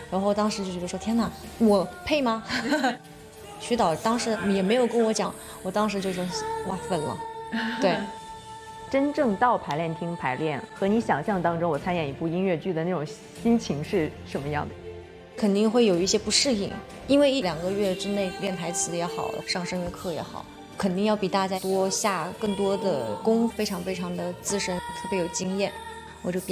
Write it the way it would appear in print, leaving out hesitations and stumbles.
然后当时就觉得说天哪，我配吗？徐导当时也没有跟我讲，我当时就说哇粉了。对， 真正到排练厅排练和你想象当中我参演一部音乐剧的那种心情是什么样的？ 肯定会有一些不适应，因为1-2个月之内练台词也好，上声乐课也好，肯定要比大家多下更多的功，非常非常的资深，特别有经验。我就